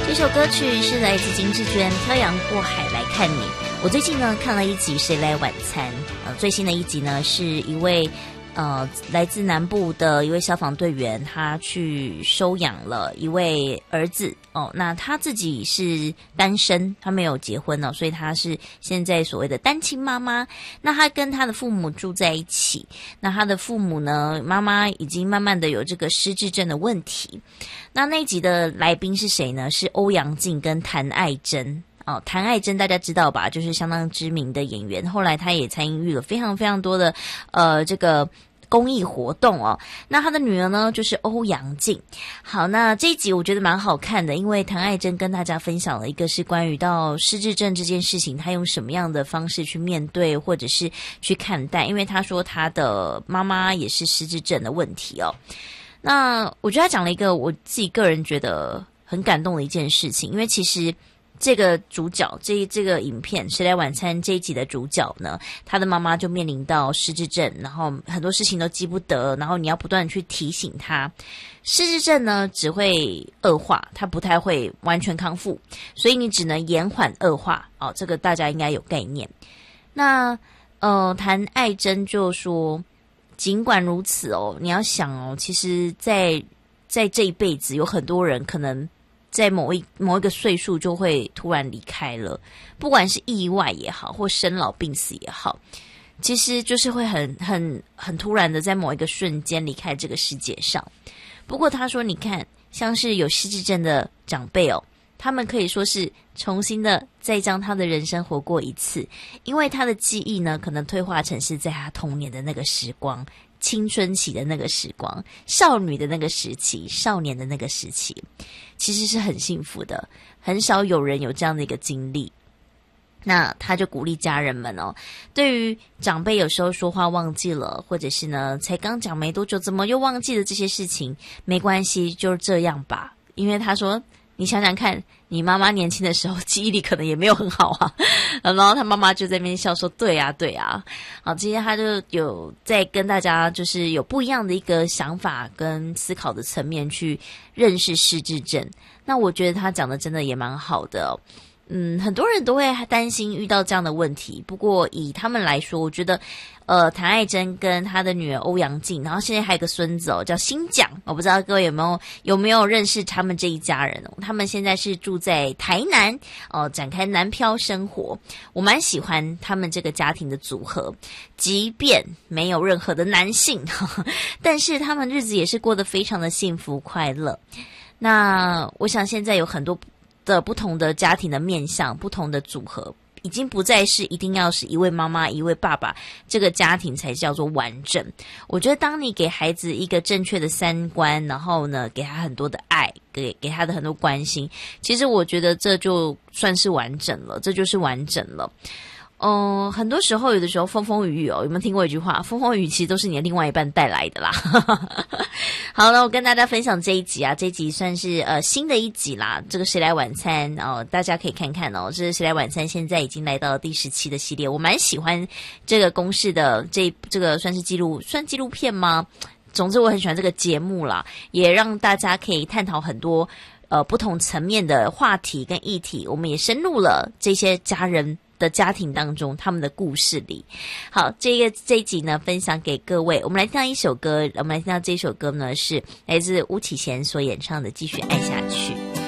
这首歌曲是来自金志娟《漂洋过海来看你》。我最近呢看了一集《谁来晚餐》，最新的一集呢是一位来自南部的一位消防队员，他去收养了一位儿子哦。那他自己是单身，他没有结婚哦，所以他是现在所谓的单亲妈妈。那他跟他的父母住在一起，那他的父母呢，妈妈已经慢慢的有这个失智症的问题。那一集的来宾是谁呢？是欧阳靖跟谭爱珍。谭爱珍大家知道吧，就是相当知名的演员，后来她也参与了非常非常多的这个公益活动哦。那她的女儿呢就是欧阳靖。好，那这一集我觉得蛮好看的，因为谭爱珍跟大家分享了一个是关于到失智症这件事情，她用什么样的方式去面对或者是去看待，因为她说她的妈妈也是失智症的问题哦。那我觉得她讲了一个我自己个人觉得很感动的一件事情，因为其实这个主角这个影片《谁来晚餐》这一集的主角呢，他的妈妈就面临到失智症，然后很多事情都记不得，然后你要不断去提醒他。失智症呢只会恶化，它不太会完全康复，所以你只能延缓恶化哦，这个大家应该有概念。那谭爱珍就说，尽管如此哦，你要想哦，其实在这一辈子有很多人可能在某一个岁数就会突然离开了，不管是意外也好，或生老病死也好，其实就是会很突然的在某一个瞬间离开这个世界上。不过他说，你看，像是有失智症的长辈哦，他们可以说是重新的再将他的人生活过一次，因为他的记忆呢，可能退化成是在他童年的那个时光，青春期的那个时光，少女的那个时期，少年的那个时期，其实是很幸福的，很少有人有这样的一个经历。那他就鼓励家人们哦，对于长辈有时候说话忘记了，或者是呢才刚讲没多久怎么又忘记了这些事情，没关系，就这样吧。因为他说，你想想看，你妈妈年轻的时候记忆力可能也没有很好啊。然后他妈妈就在那边笑说，对啊对啊。好，今天他就有在跟大家就是有不一样的一个想法跟思考的层面去认识失智症。那我觉得他讲的真的也蛮好的哦。很多人都会担心遇到这样的问题，不过以他们来说，我觉得谭爱珍跟他的女儿欧阳靖，然后现在还有个孙子哦，叫新蒋，我不知道各位有没有认识他们这一家人哦？他们现在是住在台南展开南漂生活。我蛮喜欢他们这个家庭的组合，即便没有任何的男性，但是他们日子也是过得非常的幸福快乐。那我想现在有很多的不同的家庭的面向，不同的组合，已经不再是一定要是一位妈妈一位爸爸，这个家庭才叫做完整。我觉得当你给孩子一个正确的三观，然后呢给他很多的爱，给他的很多关心，其实我觉得这就算是完整了，这就是完整了。很多时候有的时候风风雨雨哦，有没有听过一句话，风风雨雨其实都是你的另外一半带来的啦。好了，我跟大家分享这一集啊，这一集算是新的一集啦，这个谁来晚餐哦，大家可以看看哦，这是谁来晚餐现在已经来到了第17的系列，我蛮喜欢这个公视的这个算纪录片吗？总之我很喜欢这个节目啦，也让大家可以探讨很多不同层面的话题跟议题，我们也深入了这些家人的家庭当中他们的故事里。好，这一集呢分享给各位，我们来听到一首歌，我们来听到这首歌呢是来自巫启贤所演唱的《继续爱下去》。